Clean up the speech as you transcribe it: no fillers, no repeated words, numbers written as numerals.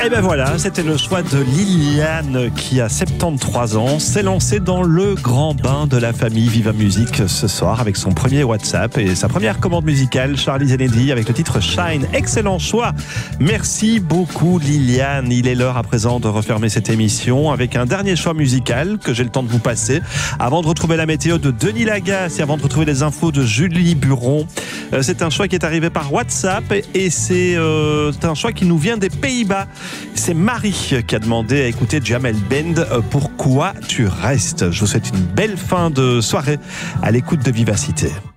Et ben voilà, c'était le choix de Liliane qui a 73 ans, s'est lancée dans le grand bain de la famille Viva Musique ce soir avec son premier WhatsApp et sa première commande musicale, Charlie Zenedi avec le titre Shine. Excellent choix. Merci beaucoup Liliane. Il est l'heure à présent de refermer cette émission avec un dernier choix musical que j'ai le temps de vous passer avant de retrouver la météo de Denis Lagasse et avant de retrouver les infos de Julie Buron. C'est un choix qui est arrivé par WhatsApp et c'est un choix qui nous vient des Pays-Bas. C'est Marie qui a demandé à écouter Jamel Bend, Pourquoi tu restes. Je vous souhaite une belle fin de soirée à l'écoute de Vivacité.